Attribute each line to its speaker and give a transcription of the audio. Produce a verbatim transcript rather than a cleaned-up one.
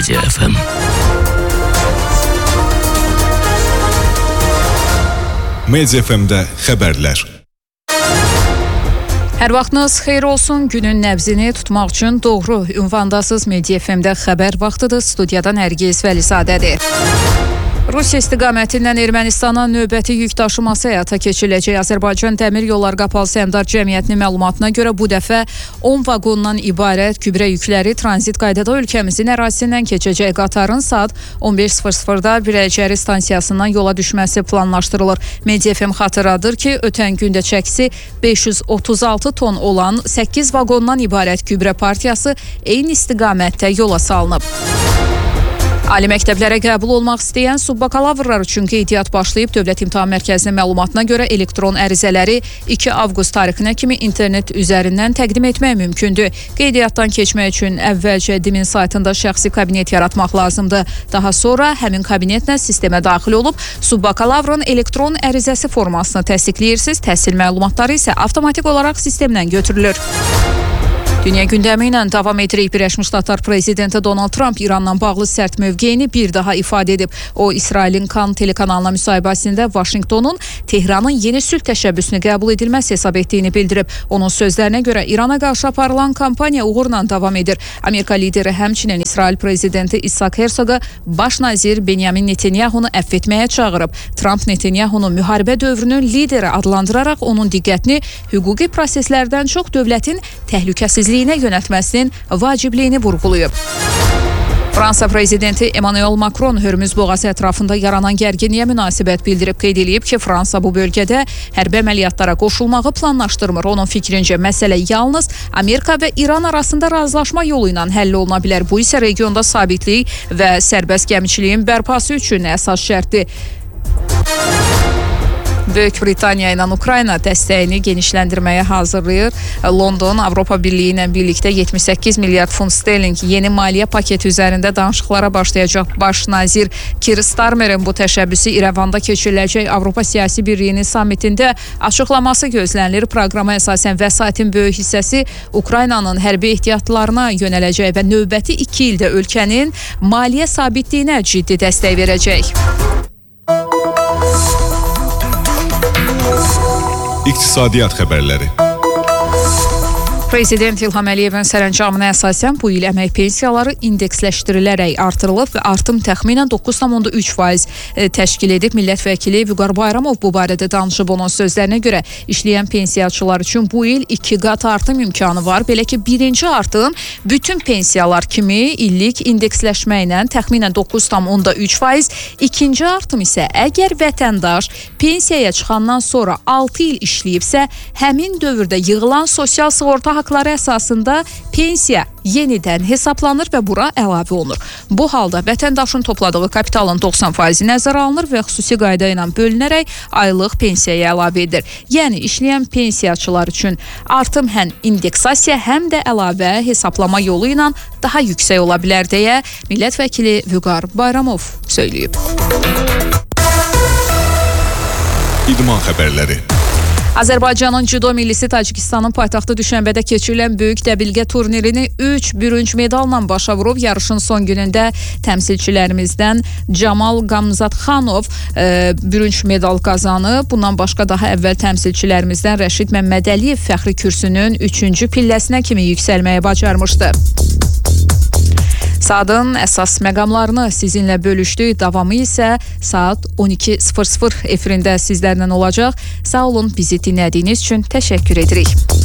Speaker 1: Media F M.
Speaker 2: Media F M-də xəbərlər.
Speaker 3: Hər vaxtınız xeyir olsun. Günün nəbzini tutmaq üçün doğru ünvandasız. Media F M-də xəbər vaxtıdır. Studiyadan Nərgiz Vəlizadədir. Rusiya istiqamətindən Ermənistana növbəti yük daşıması həyata keçiriləcək. Azərbaycan Dəmir Yollar Qapalı Səhmdar Cəmiyyətinin məlumatına görə bu dəfə on vaqondan ibarət gübrə yükləri tranzit qaydada ölkəmizin ərazisindən keçəcək. Qatarın saat on beş sıfır sıfırda Birəcəri stansiyasından yola düşməsi planlaşdırılır. Media F M xatırladır ki, ötən gündə çəkisi beş yüz otuz altı ton olan səkkiz vaqondan ibarət gübrə partiyası eyni istiqamətdə yola salınıb. Ali məktəblərə qəbul olmaq istəyən subbakalavrlar üçün qeydiyyat başlayıb. Dövlət İmtahan Mərkəzinin məlumatına görə elektron ərizələri iki avqust tarixinə kimi internet üzərindən təqdim etmək mümkündür. Qeydiyyatdan keçmək üçün əvvəlcə D İM-in saytında şəxsi kabinet yaratmaq lazımdır. Daha sonra həmin kabinetlə sistemə daxil olub subbakalavrın elektron ərizəsi formasını təsdiqləyirsiniz. Təhsil məlumatları isə avtomatik olaraq sistemdən götürülür. Dünya gündəmi ilə davam edirik. Birləşmiş Ştatlar prezidenti Donald Trump İranla bağlı sərt mövqeyini bir daha ifadə edib. O, İsrailin Kan telekanalına müsahibəsində Vaşinqtonun Tehranın yeni sülh təşəbbüsünü qəbul edilməsi hesab etdiyini bildirib. Onun sözlərinə görə İrana qarşı aparılan kampaniya uğurla davam edir. Amerika lideri həmçinin İsrail prezidenti İshak Herzoqa baş nazir Benyamin Netanyahunu əfv etməyə çağırıb. Trump Netanyahunu müharibə dövrünün lideri adlandıraraq onun diqqətini hüquqi proseslərdən çox dövlətin təhlükəsizliyi liyinə yönəltməsinin vacibliyini vurğulayıb. Fransa prezidenti Emmanuel Macron Hörmüz boğazı ətrafında yaranan gərginliyə münasibət bildirib. Qeyd edib ki, Fransa bu bölgədə hərbi əməliyyatlara qoşulmağı planlaşdırmır. Onun fikrincə məsələ yalnız Amerika və İran arasında razılaşma yolu ilə həll oluna bilər. Bu isə regionda sabitlik və sərbəst gəmiçiliyin bərpası üçün əsas şərtdir. Böyük Britaniya ilə Ukrayna dəstəyini genişləndirməyə hazırlayır. London Avropa Birliyi ilə birlikdə yetmiş səkkiz milyard funt sterling yeni maliyyə paketi üzərində danışıqlara başlayacaq. Baş nazir Keir Starmerin bu təşəbbüsü İrəvanda keçiriləcək Avropa Siyasi Birliyinin sammitində açıqlaması gözlənilir. Proqrama əsasən vəsaitin böyük hissəsi Ukraynanın hərbi ehtiyatlarına yönələcək və növbəti iki ildə ölkənin maliyyə sabitliyinə ciddi dəstək verəcək.
Speaker 2: İqtisadiyyat xəbərləri.
Speaker 3: Prezident İlham Əliyevin sərəncamına əsasən bu il əmək pensiyaları indeksləşdirilərək artırılıb və artım təxminən doqquz tam üç faiz təşkil edib. Millət vəkili Vüqar Bayramov bu barədə danışıb. Onun sözlərinə görə işləyən pensiyaçılar üçün bu il iki qat artım imkanı var. Belə ki, birinci artım bütün pensiyalar kimi illik indeksləşmə ilə təxminən doqquz tam üç faiz. İkinci artım isə əgər vətəndaş pensiyaya çıxandan sonra altı il işləyibsə, həmin dövrdə yığılan sosial sığorta haqları əsasında pensiya yenidən hesablanır və bura əlavə olunur. Bu halda vətəndaşın topladığı kapitalın doxsan faizi nəzərə alınır və xüsusi qayda ilə bölünərək aylıq pensiyaya əlavə edilir. Yəni işləyən pensiyaçılar üçün artım həm indeksasiya, həm də əlavə hesablama yolu ilə daha yüksək ola bilər deyə millət vəkili Vüqar Bayramov söyləyib.
Speaker 2: İdman xəbərləri.
Speaker 3: Azərbaycanın cüdo millisi Tacikistanın paytaxtı Düşənbədə keçirilən böyük dəbilqə turnirini üç bürünc medalla başa vurub. Yarışın son günündə təmsilçilərimizdən Camal Qamzadxanov e, bürünc medal qazanıb. Bundan başqa daha əvvəl təmsilçilərimizdən Rəşid Məmmədəliyev fəxri kürsünün üçüncü pilləsinə kimi yüksəlməyə bacarmışdı. Saatın əsas məqamlarını sizinlə bölüşdük. Davamı isə saat on iki sıfır sıfır efirində sizlərlə olacaq. Sağ olun, bizi dinlədiyiniz üçün təşəkkür edirik.